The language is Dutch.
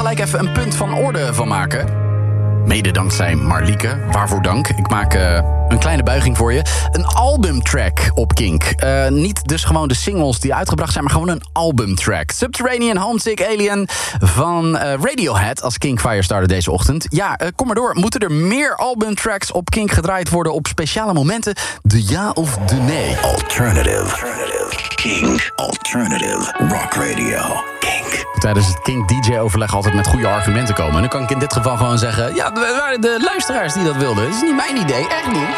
gelijk even een punt van orde van maken. Mede dankzij Marlieke, waarvoor dank. Ik maak een kleine buiging voor je. Een albumtrack op Kink. Niet dus gewoon de singles die uitgebracht zijn, maar gewoon een albumtrack. Subterranean Homesick Alien van Radiohead als Kink Firestarter deze ochtend. Ja, kom maar door. Moeten er meer albumtracks op Kink gedraaid worden op speciale momenten? De ja of de nee? Alternative. Kink. Alternative Rock Radio. Kink. Tijdens het Kink DJ-overleg altijd met goede argumenten komen. En dan kan ik in dit geval gewoon zeggen, ja, dat waren de luisteraars die dat wilden. Dat is niet mijn idee, echt niet.